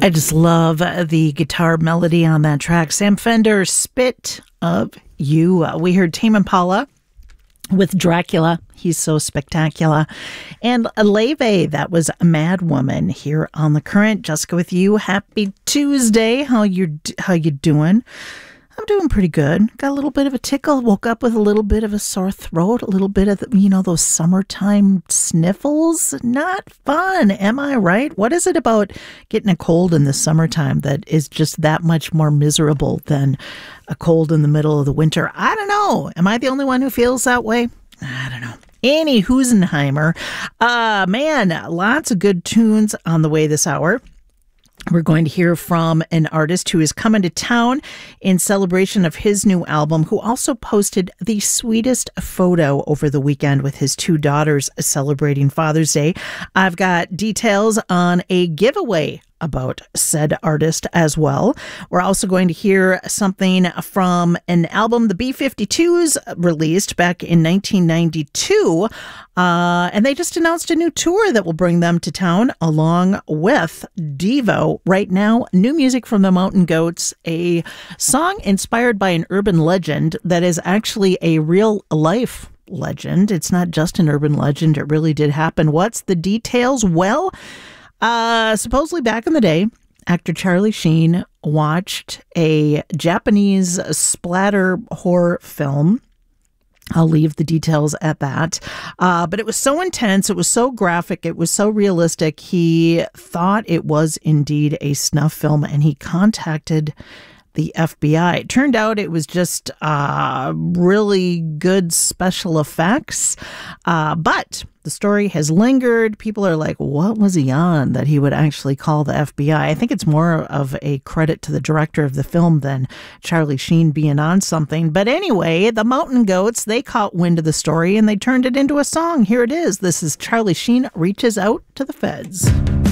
I just love the guitar melody on that track. Sam Fender, Spit of You. We heard Tame Impala with Dracula. He's so spectacular. And Aleve, that was a Mad Woman here on The Current. Jessica with you. Happy Tuesday. How you doing? I'm doing pretty good. Got a little bit of a tickle. Woke up with a little bit of a sore throat. A little bit of, those summertime sniffles. Not fun. Am I right? What is it about getting a cold in the summertime that is just that much more miserable than a cold in the middle of the winter? I don't know. Am I the only one who feels that way? I don't know. Annie Husenheimer. Man, lots of good tunes on the way this hour. We're going to hear from an artist who is coming to town in celebration of his new album, who also posted the sweetest photo over the weekend with his two daughters celebrating Father's Day. I've got details on a giveaway about said artist as well. We're also going to hear something from an album the B-52s released back in 1992. And they just announced a new tour that will bring them to town along with Devo. Right now, new music from the Mountain Goats, a song inspired by an urban legend that is actually a real life legend. It's not just an urban legend. It really did happen. What's the details? Well, supposedly back in the day, actor Charlie Sheen watched a Japanese splatter horror film. I'll leave the details at that. But it was so intense. It was so graphic. It was so realistic. He thought it was indeed a snuff film, and he contacted the FBI. It turned out it was just really good special effects. But the story has lingered. People are like, what was he on that he would actually call the FBI? I think it's more of a credit to the director of the film than Charlie Sheen being on something. But anyway, the Mountain Goats, they caught wind of the story and they turned it into a song. Here it is. This is Charlie Sheen Reaches Out to the Feds.